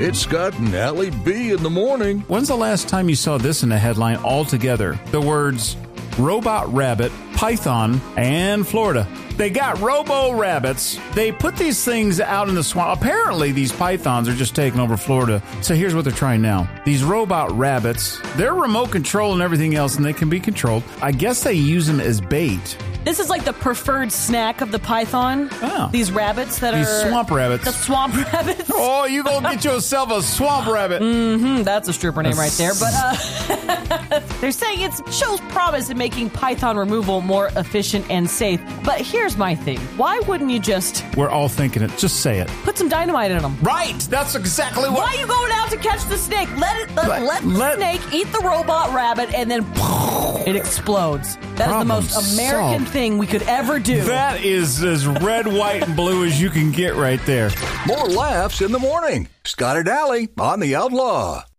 It's Scott and Allie B in the morning. When's the last time you saw this in a headline altogether? The words robot rabbit, Python, and Florida. They got robo-rabbits. They put these things out in the swamp. Apparently, these pythons are just taking over Florida. So here's what they're trying now. These robot rabbits, they're remote control and everything else, and they can be controlled. I guess they use them as bait. This is like the preferred snack of the python. Oh. These rabbits that These are... swamp rabbits. The swamp rabbits. Oh, you go get yourself a swamp rabbit. That's a stripper name right there. But they're saying it shows promise in making python removal more efficient and safe. But here's my thing. Why wouldn't you just... We're all thinking it. Just say it. Put some dynamite in them. Right. That's exactly what... Why are you going out to catch the snake? Let the snake eat the robot rabbit and then it explodes. That is the most American thing we could ever do. That is as red, white, and blue as you can get right there. More laughs in the morning. Scott and Allie on the Outlaw.